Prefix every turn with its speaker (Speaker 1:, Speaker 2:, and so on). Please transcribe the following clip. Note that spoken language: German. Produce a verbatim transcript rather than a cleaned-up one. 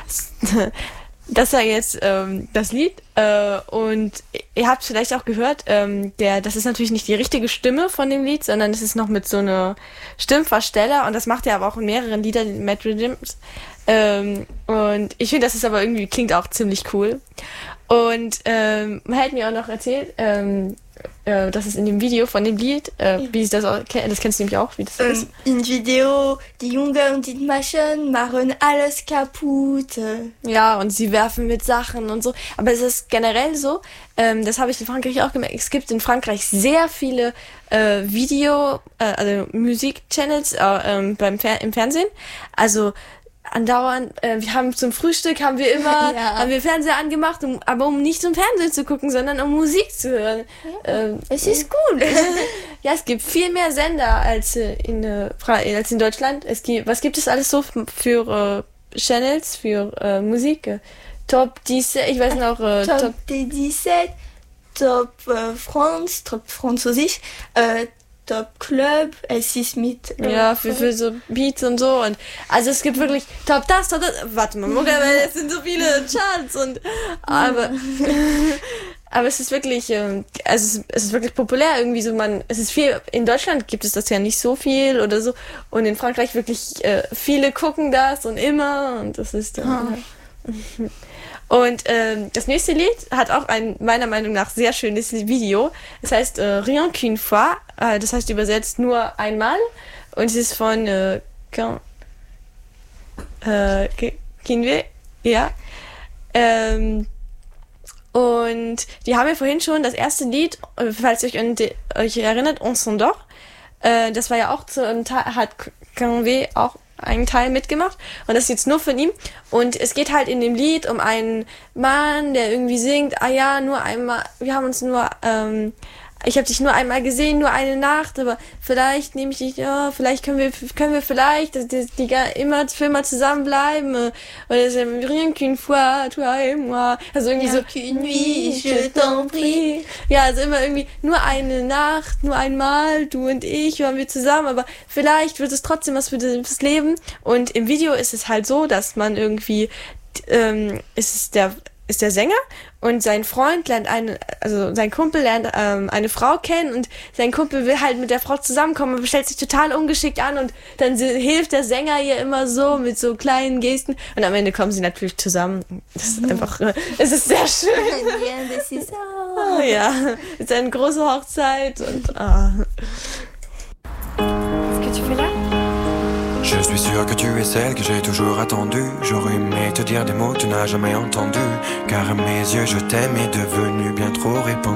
Speaker 1: Das war jetzt ähm, das Lied äh, und ihr habt vielleicht auch gehört, ähm, der, das ist natürlich nicht die richtige Stimme von dem Lied, sondern es ist noch mit so einer Stimmversteller und das macht er aber auch in mehreren Liedern, Matt Rhythms. Ähm, und ich finde, das ist aber irgendwie, klingt auch ziemlich cool. Und ähm, man hat mir auch noch erzählt, ähm, äh, dass es in dem Video von dem Lied, äh, wie ist das auch, das kennst du nämlich auch, wie das
Speaker 2: ähm,
Speaker 1: ist.
Speaker 2: Im Video, die Jungen und die Maschen machen alles kaputt.
Speaker 1: Ja, und sie werfen mit Sachen und so. Aber es ist generell so, ähm, das habe ich in Frankreich auch gemerkt, es gibt in Frankreich sehr viele äh, Video, äh, also Musik-Channels äh, ähm, beim Fer- im Fernsehen. Also andauernd, äh, wir haben zum Frühstück, haben wir immer,
Speaker 2: ja.
Speaker 1: haben wir Fernseher angemacht, um, aber um nicht zum Fernsehen zu gucken, sondern um Musik zu hören.
Speaker 2: Ja,
Speaker 1: ähm,
Speaker 2: es ist cool.
Speaker 1: Ja, es gibt viel mehr Sender als äh, in äh, Fra- als in Deutschland. Es gibt, was gibt es alles so f- für äh, Channels, für äh, Musik? Äh, Top dix-sept, ich weiß noch, äh,
Speaker 2: Top,
Speaker 1: Top
Speaker 2: T dix-sept, Top äh, France, Top Französisch, äh, Top Club, es ist mit... Äh,
Speaker 1: ja, für, für so Beats und so. Und also es gibt wirklich Top das, Top das. Warte mal, Mutter, weil es sind so viele Charts und aber aber es ist wirklich, ähm, also es ist, es ist wirklich populär irgendwie so. Man, es ist viel. In Deutschland gibt es das ja nicht so viel oder so und in Frankreich wirklich äh, viele gucken das und immer und das ist. Äh,
Speaker 2: Oh.
Speaker 1: Und ähm, das nächste Lied hat auch ein meiner Meinung nach sehr schönes Video. Es heißt äh, Rien qu'une fois, äh, das heißt übersetzt nur einmal. Und es ist von äh, Can, äh, Kinwe, ja. Ähm, und die haben wir vorhin schon das erste Lied, äh, falls ihr euch, an de, euch erinnert, On s'endort. Äh, das war ja auch zu einem Teil, hat Kinwe auch einen Teil mitgemacht und das ist jetzt nur von ihm und es geht halt in dem Lied um einen Mann, der irgendwie singt, ah ja, nur einmal, wir haben uns nur, ähm, ich habe dich nur einmal gesehen, nur eine Nacht, aber vielleicht nehme ich dich, ja, vielleicht können wir, können wir vielleicht, dass die, die immer für immer zusammenbleiben, oder das ist rien qu'une fois, toi et moi, also irgendwie so,
Speaker 2: qu'une nuit, je t'en prie.
Speaker 1: Ja, also immer irgendwie nur eine Nacht, nur einmal, du und ich, waren wir zusammen, aber vielleicht wird es trotzdem was für das Leben. Und im Video ist es halt so, dass man irgendwie, ähm, ist es der, ist der Sänger und sein Freund lernt eine, also sein Kumpel lernt ähm, eine Frau kennen und sein Kumpel will halt mit der Frau zusammenkommen, aber stellt sich total ungeschickt an und dann sie, hilft der Sänger ihr immer so mit so kleinen Gesten und am Ende kommen sie natürlich zusammen. Das ist einfach, äh, es ist sehr schön. Oh, ja, es ist eine große Hochzeit und ah.
Speaker 2: Qu'est-ce que tu fais là?
Speaker 3: Je suis sûr que tu es celle que j'ai toujours attendue. J'aurais aimé te dire des mots que tu n'as jamais entendus, car à mes yeux je t'aime est devenu bien trop répandu.